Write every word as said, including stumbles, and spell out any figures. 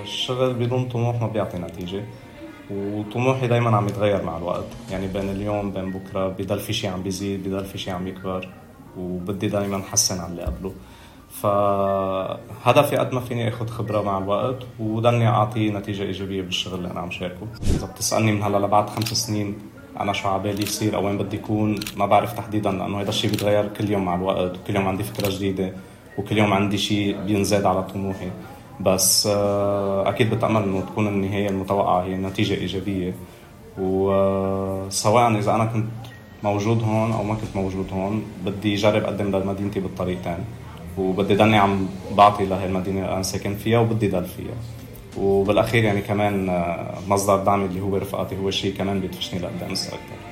الشغل بدون طموح ما بيعطي نتيجة، وطموحي دايما عم يتغير مع الوقت. يعني بين اليوم بين بكرة بضل في شي عم بيزيد، بضل في شي عم يكبر، وبدي دايما حسن على اللي قبله. فهدفي قد ما فيني اخد خبرة مع الوقت وضلني اعطي نتيجة ايجابية بالشغل اللي انا عم شاركه. اذا بتسألني من هلا لبعد خمس سنين انا شو عبالي يصير او وين بدي يكون، ما بعرف تحديدا، لانه هذا الشيء بيتغير كل يوم مع الوقت، وكل يوم عندي فكرة جديدة، وكل يوم عندي شيء بينزاد على طموحي. بس اكيد بتأمل انه تكون النهاية المتوقعة هي نتيجة ايجابية. وسواء اذا انا كنت موجود هون او ما كنت موجود هون، بدي جرب اقدم لمدينتي بالطريقتين، وبدي ضلني عم بعطي لهي المدينة اللي انا ساكن فيها وبدي ضل فيها. وبالاخير يعني كمان مصدر دعمي اللي هو رفقاتي هو شيء كمان بيدفشني لقدام اكثر.